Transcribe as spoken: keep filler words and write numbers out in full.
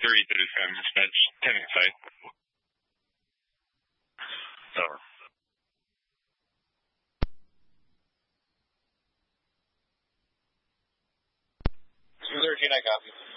three thirty-five dispatch, ten site. Over. two thirteen, I copy.